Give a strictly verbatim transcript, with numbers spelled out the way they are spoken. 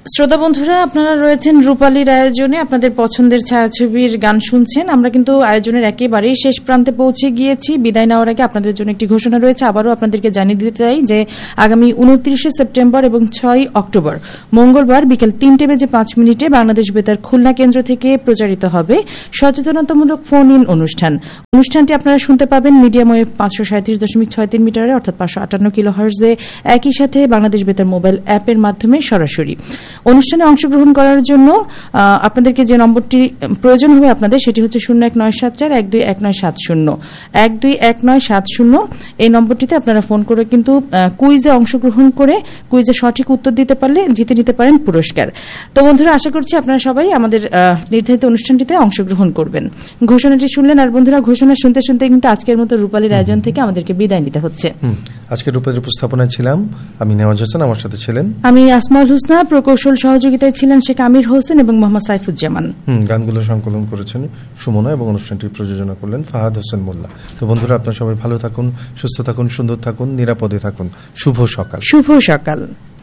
শ্রোতা বন্ধুরা, আপনারা রয়েছেন রূপালীর আয়োজনে, আপনাদের পছন্দের ছায়াছবির গান শুনছেন। আমরা কিন্তু আয়োজনের একেবারেই শেষ প্রান্তে পৌঁছে গিয়েছি। বিদায় নেওয়ার আগে আপনাদের জন্য একটি ঘোষণা রয়েছে। আবারও আপনাদেরকে জানিয়ে দিতে চাই যে আগামী উনত্রিশে সেপ্টেম্বর এবং ছয় অক্টোবর মঙ্গলবার বিকেল তিনটে বেজে পাঁচ মিনিটে বাংলাদেশ বেতার খুলনা কেন্দ্র থেকে প্রচারিত হবে সচেতনতামূলক ফোন ইন অনুষ্ঠান। অনুষ্ঠানটি আপনারা শুনতে পাবেন মিডিয়াম ওয়েভ পাঁচশো সাঁত্রিশ দশমিক ছয় তিন মিটারে অর্থাৎ পাঁচশো আটান্ন কিলো হার্জে, একই সাথে বাংলাদেশ বেতার মোবাইল অ্যাপের মাধ্যমে সরাসরি। অনুষ্ঠানে অংশগ্রহণ করার জন্য আপনাদেরকে যে নম্বরটি প্রয়োজন হবে আপনাদের সেটি হচ্ছে শূন্য এক নয় সাত চার এক দুই এক নয় সাত শূন্য এক দুই এক নয় সাত শূন্য। এই নম্বরটিতে আপনারা ফোন করে কিন্তু কুইজে অংশগ্রহণ করে কুইজে সঠিক উত্তর দিতে পারলে জিতে নিতে পারেন পুরস্কার। তো বন্ধুরা, আশা করছি আপনারা সবাই আমাদের নির্ধারিত অনুষ্ঠানটিতে অংশগ্রহণ করবেন। ঘোষণাটি শুনলেন, আর বন্ধুরা ঘোষণা শুনতে শুনতে কিন্তু আজকের মতো রূপালীর আয়োজন থেকে আমাদেরকে বিদায় নিতে হচ্ছে। আজকে রূপালীর উপস্থাপনায় ছিলাম আমি নেওয়াজ হোসেন, আমার সাথে ছিলেন আমি আসমাউল হুসনা, প্রকৌশল সহযোগিতায় ছিলেন শেখ আমির হোসেন এবং মোহাম্মদ সাইফুজ্জামান। গানগুলো সংকলন করেছেন সুমনা এবং অনুষ্ঠানটি প্রযোজনা করলেন ফাহাদ হোসেন মোল্লা। তো বন্ধুরা, আপনারা সবাই ভালো থাকুন, সুস্থ থাকুন, সুন্দর থাকুন, নিরাপদে থাকুন। শুভ সকাল। শুভ সকাল।